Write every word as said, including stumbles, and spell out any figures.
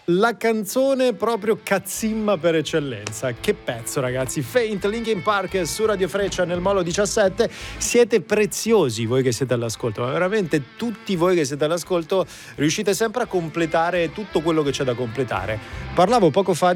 La canzone proprio cazzimma per eccellenza. Che pezzo, ragazzi. Faint, Linkin Park su Radio Freccia nel Molo diciassette. Siete preziosi voi che siete all'ascolto, ma veramente tutti voi che siete all'ascolto riuscite sempre a completare tutto quello che c'è da completare. Parlavo poco fa